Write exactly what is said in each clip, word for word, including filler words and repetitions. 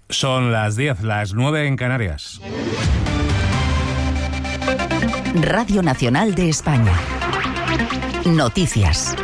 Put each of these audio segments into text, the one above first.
Son las diez, las nueve en Canarias. Radio Nacional de España. Noticias.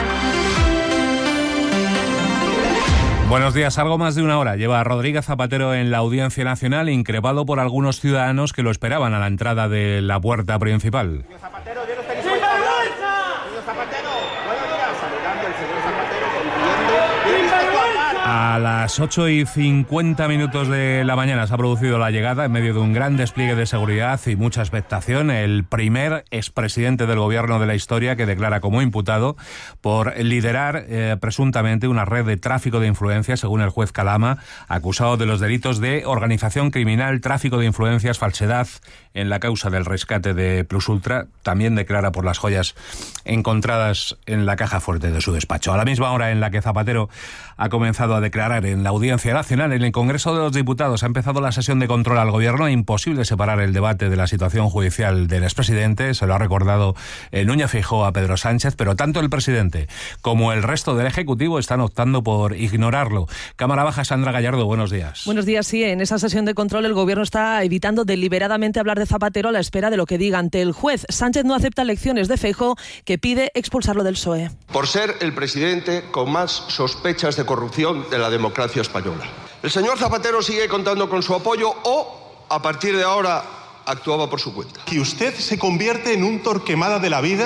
Buenos días. Algo más de una hora lleva a Rodríguez Zapatero en la Audiencia Nacional, increpado por algunos ciudadanos que lo esperaban a la entrada de la puerta principal. Señor Zapatero, yo no estoy dispuesto a hablar. Señor Zapatero, buenos días. Saludando al señor Zapatero, sonriendo. Yo no estoy dispuesto a hablar. A las ocho y cincuenta minutos de la mañana se ha producido la llegada, en medio de un gran despliegue de seguridad y mucha expectación, el primer expresidente del gobierno de la historia que declara como imputado por liderar eh, presuntamente una red de tráfico de influencias, según el juez Calama, acusado de los delitos de organización criminal, tráfico de influencias, falsedad en la causa del rescate de Plus Ultra. También declara por las joyas encontradas en la caja fuerte de su despacho. A la misma hora en la que Zapatero ha comenzado a declarar en la Audiencia Nacional, en el Congreso de los Diputados ha empezado la sesión de control al Gobierno. Imposible separar el debate de la situación judicial del expresidente, se lo ha recordado eh, Núñez Feijóo a Pedro Sánchez, pero tanto el presidente como el resto del Ejecutivo están optando por ignorarlo. Cámara Baja, Sandra Gallardo, buenos días. Buenos días, sí. En esa sesión de control el Gobierno está evitando deliberadamente hablar de Zapatero a la espera de lo que diga ante el juez. Sánchez no acepta lecciones de Feijóo, que pide expulsarlo del P S O E. Por ser el presidente con más sospechas de corrupción de la democracia española. El señor Zapatero sigue contando con su apoyo o, a partir de ahora, actuaba por su cuenta. Que usted se convierte en un Torquemada de la vida,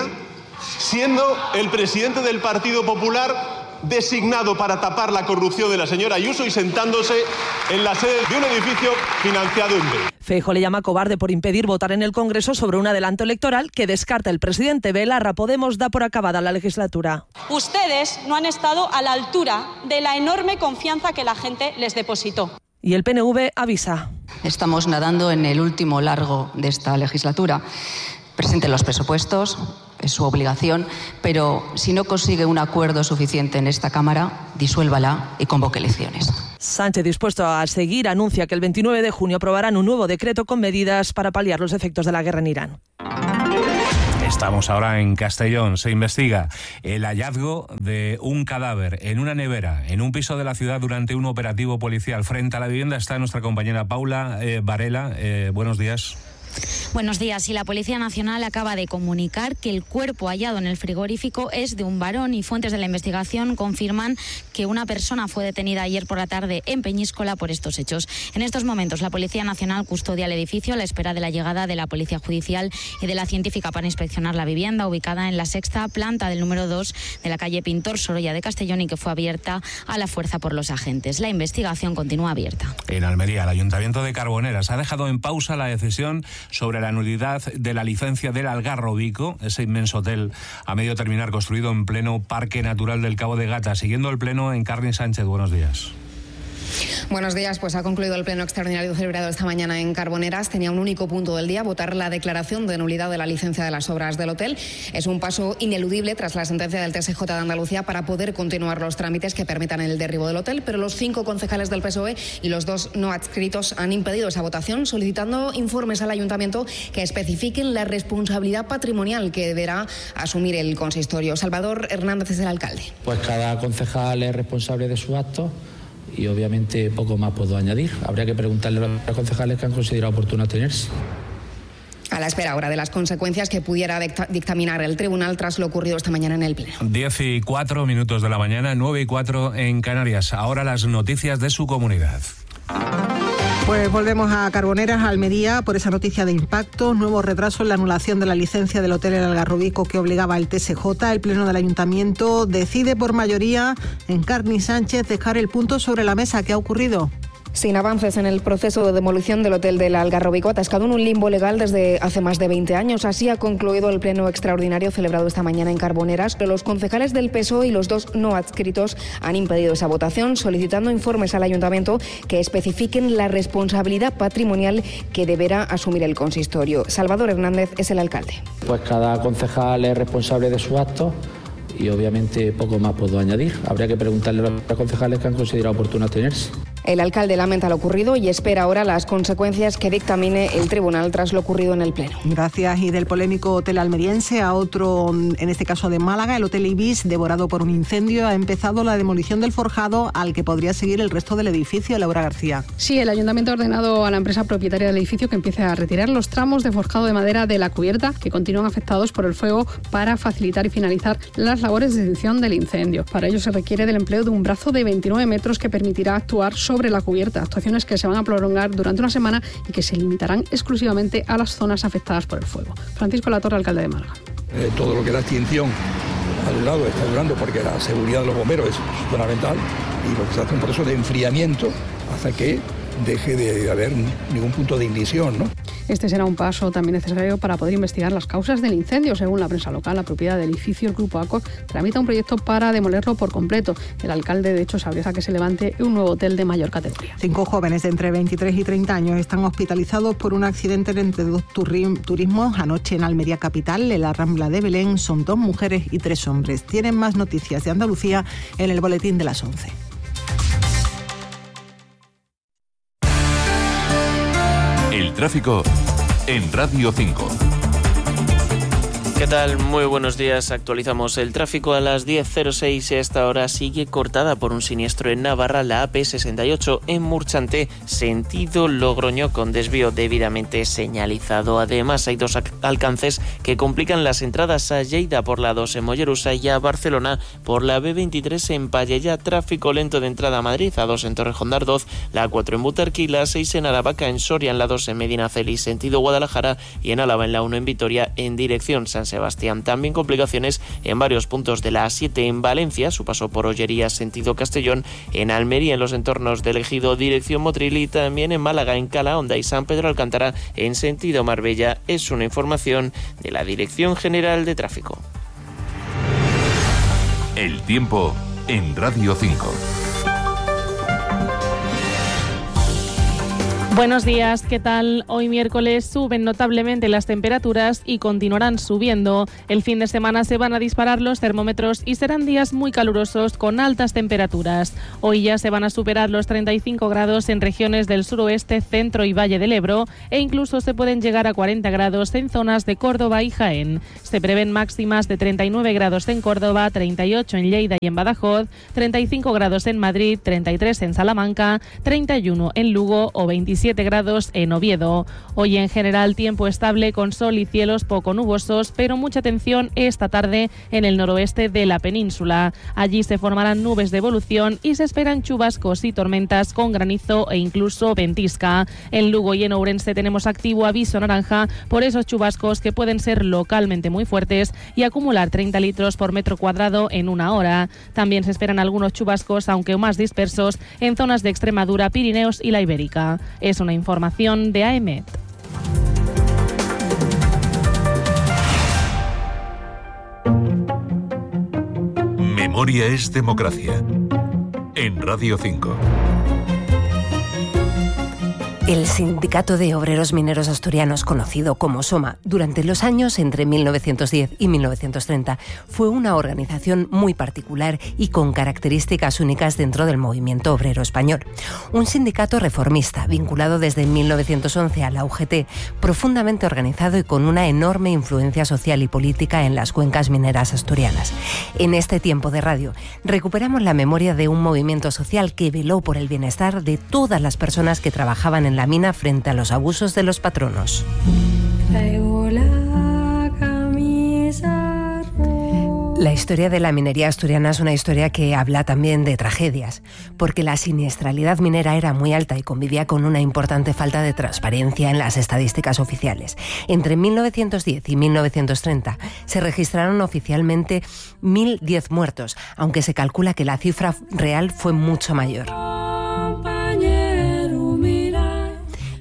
siendo el presidente del Partido Popular designado para tapar la corrupción de la señora Ayuso y sentándose en la sede de un edificio financiado en B. Feijóo le llama cobarde por impedir votar en el Congreso sobre un adelanto electoral que descarta el presidente. Belarra, Podemos da por acabada la legislatura. Ustedes no han estado a la altura de la enorme confianza que la gente les depositó. Y el P N V avisa. Estamos nadando en el último largo de esta legislatura. Presenten los presupuestos, es su obligación, pero si no consigue un acuerdo suficiente en esta Cámara, disuélvala y convoque elecciones. Sánchez, dispuesto a seguir, anuncia que el veintinueve de junio aprobarán un nuevo decreto con medidas para paliar los efectos de la guerra en Irán. Estamos ahora en Castellón. Se investiga el hallazgo de un cadáver en una nevera en un piso de la ciudad durante un operativo policial. Frente a la vivienda está nuestra compañera Paula eh, Varela. Eh, buenos días. Buenos días. Y la Policía Nacional acaba de comunicar que el cuerpo hallado en el frigorífico es de un varón y fuentes de la investigación confirman que una persona fue detenida ayer por la tarde en Peñíscola por estos hechos. En estos momentos la Policía Nacional custodia el edificio a la espera de la llegada de la Policía Judicial y de la científica para inspeccionar la vivienda ubicada en la sexta planta del número dos de la calle Pintor Sorolla de Castellón y que fue abierta a la fuerza por los agentes. La investigación continúa abierta. En Almería, el Ayuntamiento de Carboneras ha dejado en pausa la decisión sobre la nulidad de la licencia del Algarrobico, ese inmenso hotel a medio terminar construido en pleno Parque Natural del Cabo de Gata. Siguiendo el pleno, Encarni Sánchez, buenos días. Buenos días, pues ha concluido el pleno extraordinario celebrado esta mañana en Carboneras. Tenía un único punto del día, votar la declaración de nulidad de la licencia de las obras del hotel. Es un paso ineludible tras la sentencia del T S J de Andalucía para poder continuar los trámites que permitan el derribo del hotel, pero los cinco concejales del P S O E y los dos no adscritos han impedido esa votación, solicitando informes al ayuntamiento que especifiquen la responsabilidad patrimonial que deberá asumir el consistorio. Salvador Hernández es el alcalde. Pues cada concejal es responsable de sus actos y obviamente poco más puedo añadir. Habría que preguntarle a los concejales que han considerado oportuno tenerse. A la espera ahora de las consecuencias que pudiera dictaminar el tribunal tras lo ocurrido esta mañana en el pleno. Diez y cuatro minutos de la mañana, nueve y cuatro en Canarias. Ahora las noticias de su comunidad. Pues volvemos a Carboneras, a Almería, por esa noticia de impacto. Nuevo retraso en la anulación de la licencia del Hotel El Algarrobico que obligaba al T S J. El Pleno del Ayuntamiento decide por mayoría, Encarni Sánchez, dejar el punto sobre la mesa. ¿Qué ha ocurrido? Sin avances en el proceso de demolición del Hotel del Algarrobico, atascado en un limbo legal desde hace más de veinte años. Así ha concluido el pleno extraordinario celebrado esta mañana en Carboneras, pero los concejales del P S O E y los dos no adscritos han impedido esa votación, solicitando informes al ayuntamiento que especifiquen la responsabilidad patrimonial que deberá asumir el consistorio. Salvador Hernández es el alcalde. Pues cada concejal es responsable de sus actos y obviamente poco más puedo añadir. Habría que preguntarle a los concejales que han considerado oportuno tenerse. El alcalde lamenta lo ocurrido y espera ahora las consecuencias que dictamine el tribunal tras lo ocurrido en el Pleno. Gracias. Y del polémico hotel almeriense a otro, en este caso de Málaga, el Hotel Ibis, devorado por un incendio, ha empezado la demolición del forjado al que podría seguir el resto del edificio. Laura García. Sí, el ayuntamiento ha ordenado a la empresa propietaria del edificio que empiece a retirar los tramos de forjado de madera de la cubierta que continúan afectados por el fuego para facilitar y finalizar las labores de extinción del incendio. Para ello se requiere del empleo de un brazo de veintinueve metros que permitirá actuar sobre la cubierta, actuaciones que se van a prolongar durante una semana y que se limitarán exclusivamente a las zonas afectadas por el fuego. Francisco Latorre, alcalde de Málaga. Eh, todo lo que es la extinción al lado está durando porque la seguridad de los bomberos es fundamental y lo que se hace un proceso de enfriamiento hasta que deje de haber ningún punto de ignición, ¿no? Este será un paso también necesario para poder investigar las causas del incendio. Según la prensa local, la propiedad del edificio, el Grupo Accor, tramita un proyecto para demolerlo por completo. El alcalde, de hecho, se abrió a que se levante un nuevo hotel de mayor categoría. Cinco jóvenes de entre veintitrés y treinta años están hospitalizados por un accidente entre dos turismos anoche en Almería capital, en la Rambla de Belén. Son dos mujeres y tres hombres. Tienen más noticias de Andalucía en el boletín de las once. El tráfico en Radio cinco. ¿Qué tal? Muy buenos días. Actualizamos el tráfico a las diez cero seis y a esta hora sigue cortada por un siniestro en Navarra la A P sesenta y ocho en Murchanté, sentido Logroño, con desvío debidamente señalizado. Además, hay dos alcances que complican las entradas a Lleida por la dos en Mollerusa y a Barcelona por la B veintitrés en Pallejà. Tráfico lento de entrada a Madrid, a dos en Torrejón de Ardoz, la cuatro en Butarque, la seis en Aravaca, en Soria, en la dos en Medinaceli, sentido Guadalajara, y en Álava en la uno en Vitoria, en dirección San Sebastián. También complicaciones en varios puntos de la A siete en Valencia, su paso por Ollería, sentido Castellón, en Almería, en los entornos del Ejido, dirección Motril, y también en Málaga, en Calahonda y San Pedro Alcántara, en sentido Marbella. Es una información de la Dirección General de Tráfico. El tiempo en Radio cinco. Buenos días, ¿qué tal? Hoy miércoles suben notablemente las temperaturas y continuarán subiendo. El fin de semana se van a disparar los termómetros y serán días muy calurosos con altas temperaturas. Hoy ya se van a superar los treinta y cinco grados en regiones del suroeste, centro y Valle del Ebro, e incluso se pueden llegar a cuarenta grados en zonas de Córdoba y Jaén. Se prevén máximas de treinta y nueve grados en Córdoba, treinta y ocho en Lleida y en Badajoz, treinta y cinco grados en Madrid, treinta y tres en Salamanca, treinta y uno en Lugo o veintisiete grados en Oviedo. Hoy en general tiempo estable con sol y cielos poco nubosos, pero mucha atención esta tarde en el noroeste de la península. Allí se formarán nubes de evolución y se esperan chubascos y tormentas con granizo e incluso ventisca. En Lugo y en Ourense tenemos activo aviso naranja por esos chubascos que pueden ser localmente muy fuertes y acumular treinta litros por metro cuadrado en una hora. También se esperan algunos chubascos, aunque más dispersos, en zonas de Extremadura, Pirineos y la Ibérica. Es una información de A E M E T. Memoria es democracia. En Radio cinco. El Sindicato de Obreros Mineros Asturianos, conocido como SOMA, durante los años entre mil novecientos diez y mil novecientos treinta, fue una organización muy particular y con características únicas dentro del movimiento obrero español. Un sindicato reformista, vinculado desde mil novecientos once a la U G T, profundamente organizado y con una enorme influencia social y política en las cuencas mineras asturianas. En este tiempo de radio, recuperamos la memoria de un movimiento social que veló por el bienestar de todas las personas que trabajaban en la mina frente a los abusos de los patronos. La historia de la minería asturiana es una historia que habla también de tragedias, porque la siniestralidad minera era muy alta y convivía con una importante falta de transparencia en las estadísticas oficiales. Entre mil novecientos diez y mil novecientos treinta se registraron oficialmente mil diez muertos, aunque se calcula que la cifra real fue mucho mayor.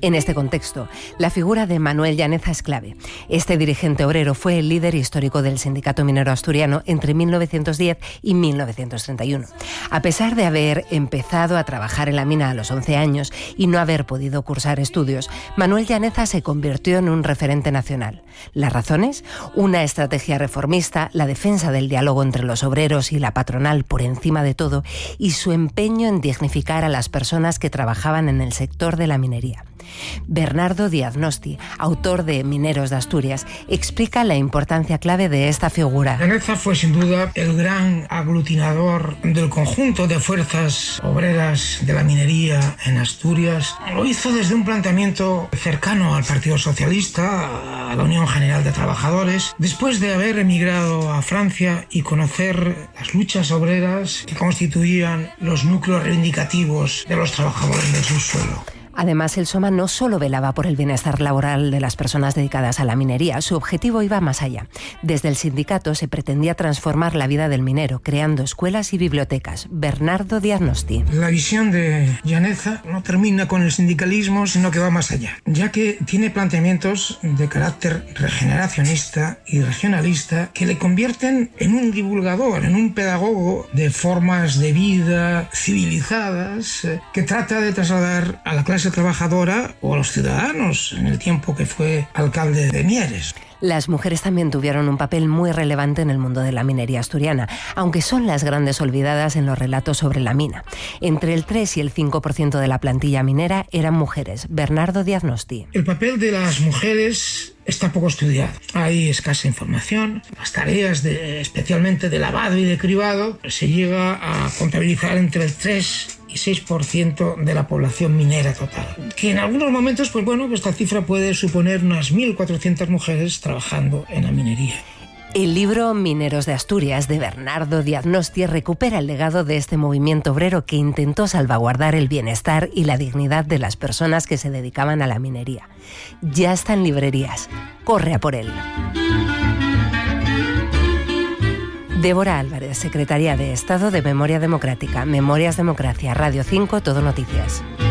En este contexto, la figura de Manuel Llaneza es clave. Este dirigente obrero fue el líder histórico del Sindicato Minero Asturiano entre mil novecientos diez y mil novecientos treinta y uno. A pesar de haber empezado a trabajar en la mina a los once años y no haber podido cursar estudios, Manuel Llaneza se convirtió en un referente nacional. ¿Las razones? Una estrategia reformista, la defensa del diálogo entre los obreros y la patronal por encima de todo y su empeño en dignificar a las personas que trabajaban en el sector de la minería. Bernardo Díaz Nosti, autor de Mineros de Asturias, explica la importancia clave de esta figura. Llaneza fue sin duda el gran aglutinador del conjunto de fuerzas obreras de la minería en Asturias. Lo hizo desde un planteamiento cercano al Partido Socialista, a la Unión General de Trabajadores, después de haber emigrado a Francia y conocer las luchas obreras que constituían los núcleos reivindicativos de los trabajadores del subsuelo. Además, el SOMA no solo velaba por el bienestar laboral de las personas dedicadas a la minería, su objetivo iba más allá. Desde el sindicato se pretendía transformar la vida del minero, creando escuelas y bibliotecas. Bernardo Díaz Nosti. La visión de Llaneza no termina con el sindicalismo, sino que va más allá, ya que tiene planteamientos de carácter regeneracionista y regionalista que le convierten en un divulgador, en un pedagogo de formas de vida civilizadas, que trata de trasladar a la clase trabajadora o a los ciudadanos en el tiempo que fue alcalde de Mieres. Las mujeres también tuvieron un papel muy relevante en el mundo de la minería asturiana, aunque son las grandes olvidadas en los relatos sobre la mina. Entre el tres y el cinco por ciento de la plantilla minera eran mujeres. Bernardo Díaz Nosti. El papel de las mujeres está poco estudiado. Hay escasa información. Las tareas, de, especialmente de lavado y de cribado, se llega a contabilizar entre el tres y seis por ciento de la población minera total. Que en algunos momentos, pues bueno, esta cifra puede suponer unas mil cuatrocientas mujeres trabajando en la minería. El libro Mineros de Asturias, de Bernardo Díaz Nosti, recupera el legado de este movimiento obrero que intentó salvaguardar el bienestar y la dignidad de las personas que se dedicaban a la minería. Ya está en librerías. Corre a por él. Débora Álvarez, Secretaría de Estado de Memoria Democrática. Memorias Democracia, Radio cinco, Todo Noticias.